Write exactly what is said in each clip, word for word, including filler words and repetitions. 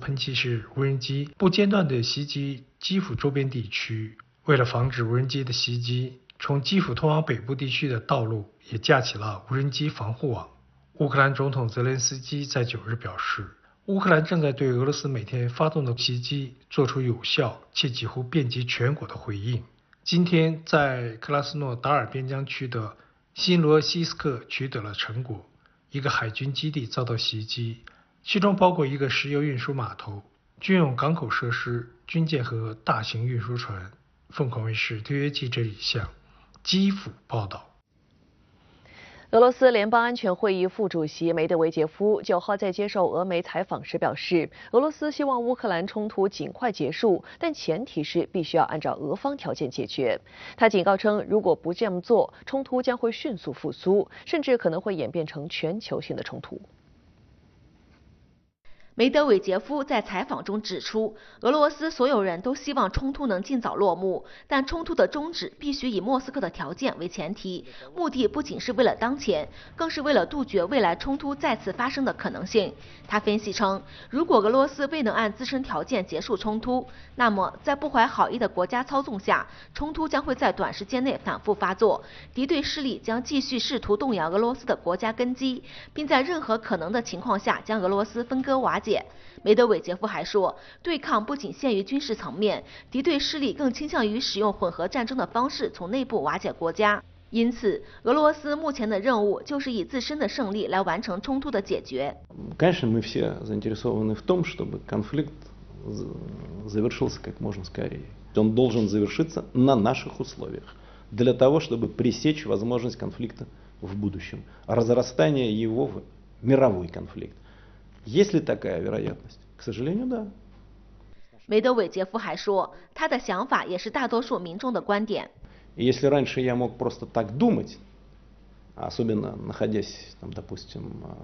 喷气式无人机不间断地袭击基辅周边地区。为了防止无人机的袭击，从基辅通往北部地区的道路也架起了无人机防护网。乌克兰总统泽连斯基在九日表示，乌克兰正在对俄罗斯每天发动的袭击做出有效且几乎遍及全国的回应。今天，在克拉斯诺达尔边疆区的新罗西斯克取得了成果，一个海军基地遭到袭击，其中包括一个石油运输码头、军用港口设施、军舰和大型运输船。凤凰卫视特约记者李向，基辅报道。 俄罗斯联邦安全会议副主席梅德韦杰夫九号在接受俄媒采访时表示，俄罗斯希望乌克兰冲突尽快结束，但前提是必须要按照俄方条件解决。他警告称，如果不这么做，冲突将会迅速复苏，甚至可能会演变成全球性的冲突。 梅德韦杰夫在采访中指出，俄罗斯所有人都希望冲突能尽早落幕，但冲突的终止必须以莫斯科的条件为前提，目的不仅是为了当前，更是为了杜绝未来冲突再次发生的可能性。他分析称，如果俄罗斯未能按自身条件结束冲突，那么在不怀好意的国家操纵下，冲突将会在短时间内反复发作，敌对势力将继续试图动摇俄罗斯的国家根基，并在任何可能的情况下将俄罗斯分割瓦解。梅德韦杰夫还说，对抗不仅限于军事层面，敌对势力更倾向于使用混合战争的方式从内部瓦解国家。因此，俄罗斯目前的任务就是以自身的胜利来完成冲突的解决。 Конечно, мы все заинтересованы в том, чтобы конфликт завершился как можно скорее. Он должен завершиться на наших условиях, для того, чтобы пресечь возможность конфликта в будущем, разрастание его в мировой конфликт. Есть ли такая вероятность? К сожалению, да. 梅德韦杰夫还说，他的想法也是大多数民众的观点。 Если раньше я мог просто так думать, особенно находясь, там, допустим,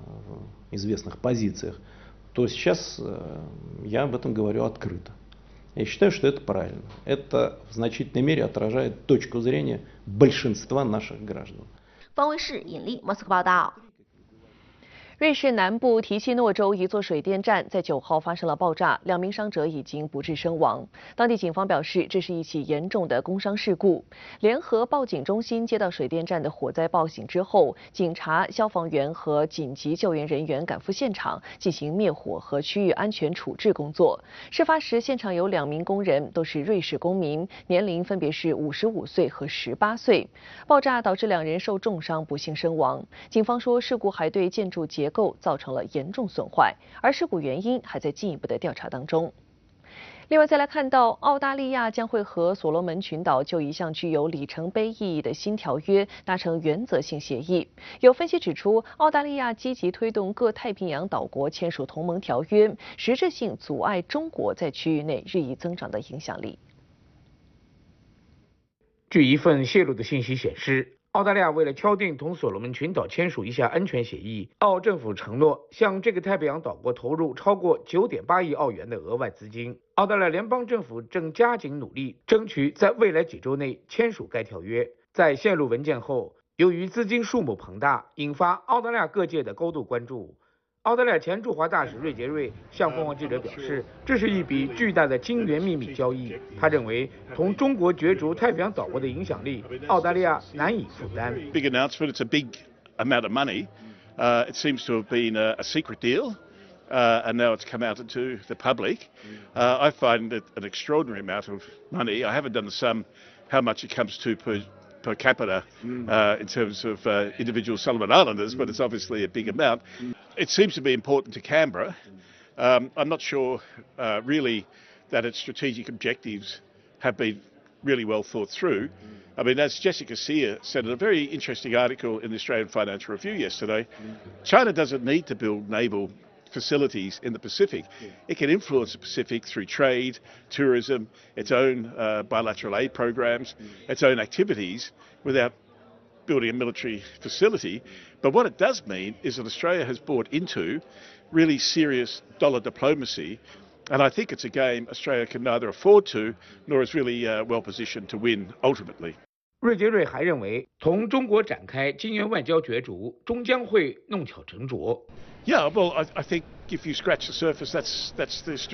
в известных позициях, то сейчас я об этом говорю открыто. Я считаю, что это правильно. Это в значительной мере отражает точку зрения большинства наших граждан. 方卫视尹力莫斯科报道。 瑞士南部提契诺州一座水电站在九号发生了爆炸，两名伤者已经不治身亡。当地警方表示，这是一起严重的工伤事故。联合报警中心接到水电站的火灾报警之后，警察、消防员和紧急救援人员赶赴现场进行灭火和区域安全处置工作。事发时，现场有两名工人，都是瑞士公民，年龄分别是五十五岁和十八岁。爆炸导致两人受重伤，不幸身亡。警方说，事故还对建筑结构造成了严重损坏，而事故原因还在进一步的调查当中。另外，再来看到澳大利亚将会和所罗门群岛就一项具有里程碑意义的新条约达成原则性协议。有分析指出，澳大利亚积极推动各太平洋岛国签署同盟条约，实质性阻碍中国在区域内日益增长的影响力。 据一份泄露的信息显示，澳大利亚为了敲定同所罗门群岛签署一项安全协议，澳政府承诺向这个太平洋岛国投入超过 九点八亿澳元的额外资金。澳大利亚联邦政府正加紧努力，争取在未来几周内签署该条约。在泄露文件后，由于资金数目庞大，引发澳大利亚各界的高度关注。澳大利亚前驻华大使瑞杰瑞向凤凰记者表示，这是一笔巨大的金元秘密交易。他认为，同中国角逐太平洋岛国的影响力，澳大利亚难以负担。 Big announcement. It's a big amount of money. Uh, it seems to have been a, a secret deal, uh, and now it's come out into the public. Uh, I find it an extraordinary amount of money. I haven't done the sum how much it comes to per. per capita uh, in terms of uh, individual Solomon Islanders, but it's obviously a big amount. It seems to be important to Canberra. Um, I'm not sure uh, really that its strategic objectives have been really well thought through. I mean, as Jessica Sear said in a very interesting article in the Australian Financial Review yesterday, China doesn't need to build naval facilities in the Pacific. It can influence the Pacific through trade, tourism, its own uh, bilateral aid programs, its own activities without building a military facility. But what it does mean is that Australia has bought into really serious dollar diplomacy, and I think it's a game Australia can neither afford to nor is really uh, well positioned to win ultimately. 瑞杰瑞还认为，同中国展开金元外交角逐，终将会弄巧成拙。 Yeah, well, I, I think if you scratch the surface, that's that's the